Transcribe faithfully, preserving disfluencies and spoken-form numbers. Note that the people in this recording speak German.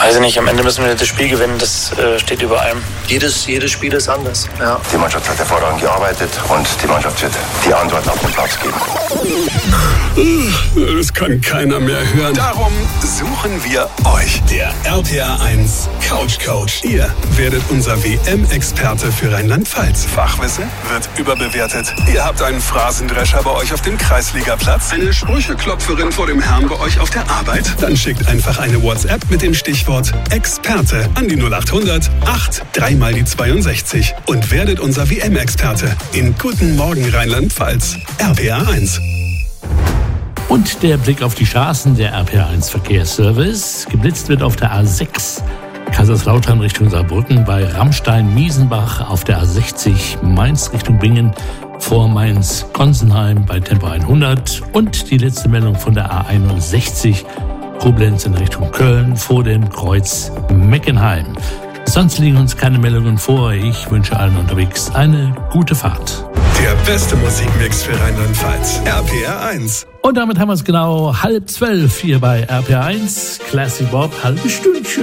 weiß ich nicht, am Ende müssen wir das Spiel gewinnen, das äh, steht über allem. Jedes, jedes Spiel ist anders. Ja. Die Mannschaft hat hervorragend gearbeitet und die Mannschaft wird die Antworten auf den Platz geben. Das kann keiner mehr hören. Darum suchen wir euch. Der R P R eins Couch Coach. Ihr werdet unser W M-Experte für Rheinland-Pfalz. Fachwissen wird überbewertet. Ihr habt einen Phrasendrescher bei euch auf dem Kreisligaplatz, eine Sprücheklopferin vor dem Herrn bei euch auf der Arbeit. Dann schickt einfach eine WhatsApp mit dem Stichwort Experte an die null acht hundert acht drei mal die zweiundsechzig und werdet unser W M-Experte in Guten Morgen Rheinland-Pfalz. R P R eins. Und der Blick auf die Straßen, der R P R eins Verkehrsservice. Geblitzt wird auf der A sechs Kaiserslautern Richtung Saarbrücken, bei Rammstein-Miesenbach auf der A sechzig Mainz Richtung Bingen, vor Mainz-Konsenheim bei Tempo hundert und die letzte Meldung von der A einundsechzig Koblenz in Richtung Köln vor dem Kreuz Meckenheim. Sonst liegen uns keine Meldungen vor. Ich wünsche allen unterwegs eine gute Fahrt. Der beste Musikmix für Rheinland-Pfalz. R P R eins. Und damit haben wir es genau halb zwölf hier bei R P R eins. Classic Bob, halbe Stündchen.